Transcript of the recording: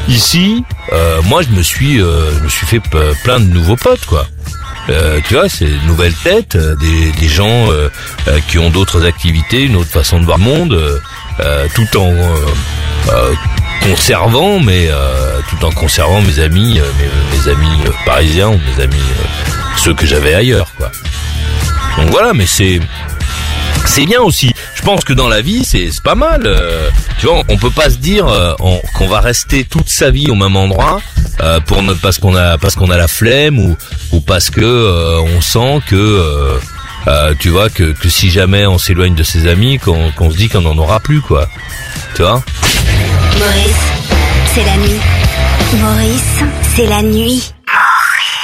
Ici, moi je me suis fait plein de nouveaux potes, quoi. Tu vois, c'est de nouvelles têtes, des gens qui ont d'autres activités, une autre façon de voir le monde, tout en conservant, tout en conservant mes amis, mes amis parisiens ou mes amis ceux que j'avais ailleurs, quoi. Donc voilà, mais c'est bien aussi. Je pense que dans la vie, c'est pas mal. Tu vois, on peut pas se dire qu'on va rester toute sa vie au même endroit parce qu'on a la flemme ou parce que on sent que tu vois que si jamais on s'éloigne de ses amis, qu'on se dit qu'on n'en aura plus, quoi. Tu vois. Maurice, c'est la nuit. Maurice, c'est la nuit.